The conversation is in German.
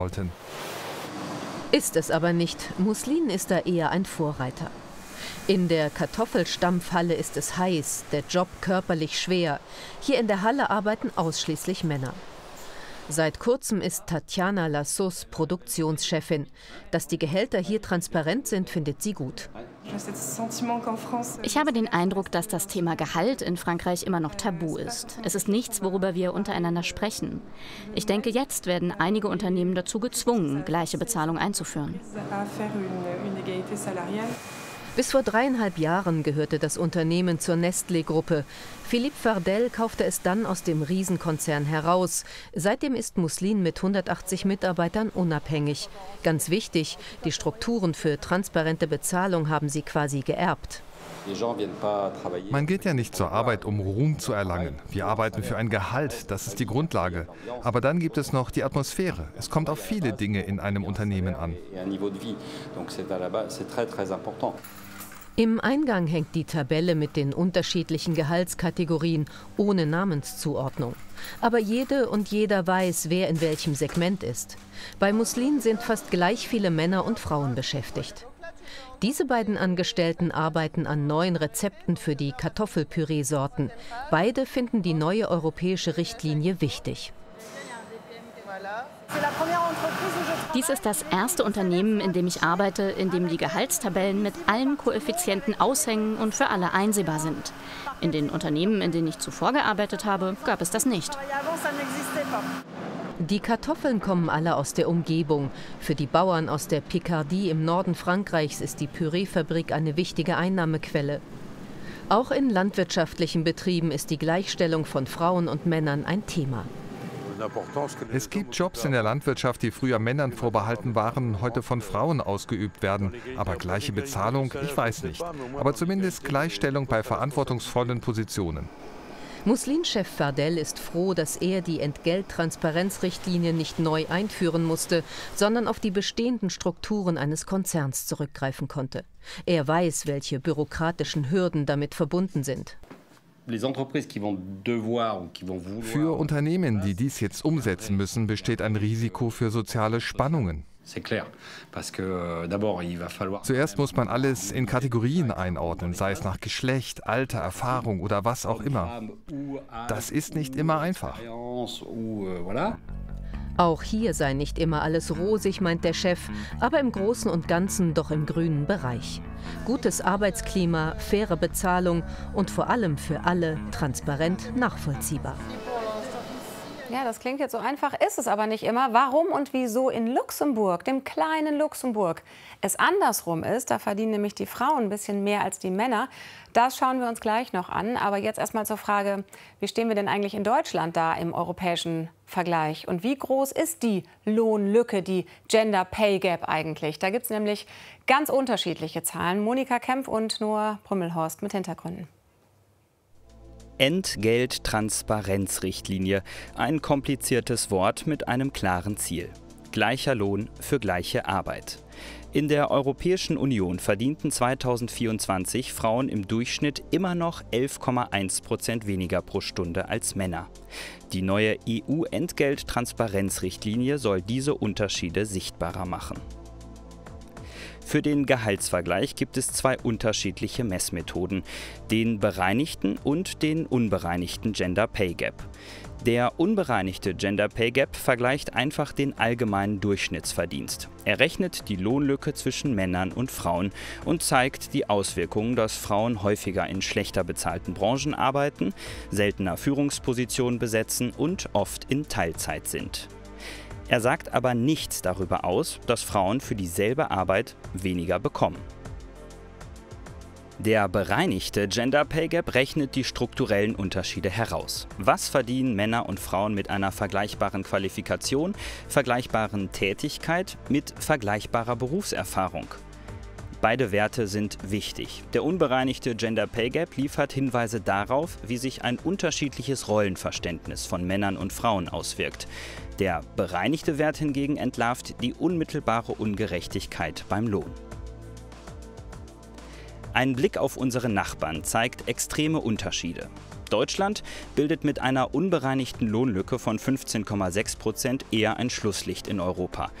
wollten. Ist es aber nicht. Muslin ist da eher ein Vorreiter. In der Kartoffelstampfhalle ist es heiß, der Job körperlich schwer. Hier in der Halle arbeiten ausschließlich Männer. Seit kurzem ist Tatjana Lassus Produktionschefin. Dass die Gehälter hier transparent sind, findet sie gut. Ich habe den Eindruck, dass das Thema Gehalt in Frankreich immer noch tabu ist. Es ist nichts, worüber wir untereinander sprechen. Ich denke, jetzt werden einige Unternehmen dazu gezwungen, gleiche Bezahlung einzuführen. Bis vor 3,5 Jahren gehörte das Unternehmen zur Nestlé-Gruppe. Philippe Fardel kaufte es dann aus dem Riesenkonzern heraus. Seitdem ist Muslin mit 180 Mitarbeitern unabhängig. Ganz wichtig, die Strukturen für transparente Bezahlung haben sie quasi geerbt. Man geht ja nicht zur Arbeit, um Ruhm zu erlangen. Wir arbeiten für ein Gehalt, das ist die Grundlage. Aber dann gibt es noch die Atmosphäre. Es kommt auf viele Dinge in einem Unternehmen an. Im Eingang hängt die Tabelle mit den unterschiedlichen Gehaltskategorien ohne Namenszuordnung. Aber jede und jeder weiß, wer in welchem Segment ist. Bei Muslin sind fast gleich viele Männer und Frauen beschäftigt. Diese beiden Angestellten arbeiten an neuen Rezepten für die Kartoffelpüree-Sorten. Beide finden die neue europäische Richtlinie wichtig. Dies ist das erste Unternehmen, in dem ich arbeite, in dem die Gehaltstabellen mit allen Koeffizienten aushängen und für alle einsehbar sind. In den Unternehmen, in denen ich zuvor gearbeitet habe, gab es das nicht. Die Kartoffeln kommen alle aus der Umgebung. Für die Bauern aus der Picardie im Norden Frankreichs ist die Püreefabrik eine wichtige Einnahmequelle. Auch in landwirtschaftlichen Betrieben ist die Gleichstellung von Frauen und Männern ein Thema. Es gibt Jobs in der Landwirtschaft, die früher Männern vorbehalten waren, heute von Frauen ausgeübt werden. Aber gleiche Bezahlung, ich weiß nicht. Aber zumindest Gleichstellung bei verantwortungsvollen Positionen. Muslin-Chef Fardel ist froh, dass er die Entgelttransparenzrichtlinie nicht neu einführen musste, sondern auf die bestehenden Strukturen eines Konzerns zurückgreifen konnte. Er weiß, welche bürokratischen Hürden damit verbunden sind. Für Unternehmen, die dies jetzt umsetzen müssen, besteht ein Risiko für soziale Spannungen. Zuerst muss man alles in Kategorien einordnen, sei es nach Geschlecht, Alter, Erfahrung oder was auch immer. Das ist nicht immer einfach. Auch hier sei nicht immer alles rosig, meint der Chef, aber im Großen und Ganzen doch im grünen Bereich. Gutes Arbeitsklima, faire Bezahlung und vor allem für alle transparent nachvollziehbar. Ja, das klingt jetzt so einfach, ist es aber nicht immer. Warum und wieso in Luxemburg, dem kleinen Luxemburg, es andersrum ist, da verdienen nämlich die Frauen ein bisschen mehr als die Männer, das schauen wir uns gleich noch an. Aber jetzt erstmal zur Frage, wie stehen wir denn eigentlich in Deutschland da im europäischen Vergleich? Und wie groß ist die Lohnlücke, die Gender Pay Gap eigentlich? Da gibt es nämlich ganz unterschiedliche Zahlen. Monika Kempf und Noah Brümmelhorst mit Hintergründen. Entgelttransparenzrichtlinie. Ein kompliziertes Wort mit einem klaren Ziel. Gleicher Lohn für gleiche Arbeit. In der Europäischen Union verdienten 2024 Frauen im Durchschnitt immer noch 11,1% weniger pro Stunde als Männer. Die neue EU-Entgelttransparenzrichtlinie soll diese Unterschiede sichtbarer machen. Für den Gehaltsvergleich gibt es zwei unterschiedliche Messmethoden, den bereinigten und den unbereinigten Gender Pay Gap. Der unbereinigte Gender Pay Gap vergleicht einfach den allgemeinen Durchschnittsverdienst. Er rechnet die Lohnlücke zwischen Männern und Frauen und zeigt die Auswirkungen, dass Frauen häufiger in schlechter bezahlten Branchen arbeiten, seltener Führungspositionen besetzen und oft in Teilzeit sind. Er sagt aber nichts darüber aus, dass Frauen für dieselbe Arbeit weniger bekommen. Der bereinigte Gender Pay Gap rechnet die strukturellen Unterschiede heraus. Was verdienen Männer und Frauen mit einer vergleichbaren Qualifikation, vergleichbaren Tätigkeit, mit vergleichbarer Berufserfahrung? Beide Werte sind wichtig. Der unbereinigte Gender Pay Gap liefert Hinweise darauf, wie sich ein unterschiedliches Rollenverständnis von Männern und Frauen auswirkt. Der bereinigte Wert hingegen entlarvt die unmittelbare Ungerechtigkeit beim Lohn. Ein Blick auf unsere Nachbarn zeigt extreme Unterschiede. Deutschland bildet mit einer unbereinigten Lohnlücke von 15,6% eher ein Schlusslicht in Europa.